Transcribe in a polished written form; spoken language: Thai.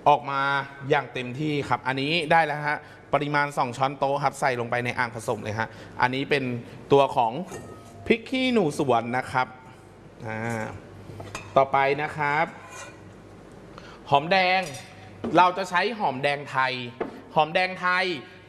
ออกมาอย่างเต็มที่ครับอันนี้ได้แล้วฮะปริมาณ2ช้อนโต๊ะครับใส่ลงไปในอ่างผสมเลยฮะอันนี้เป็นตัวของพริกขี้หนูสวนนะครับต่อไปนะครับหอมแดงเราจะใช้หอมแดงไทยหอมแดงไทย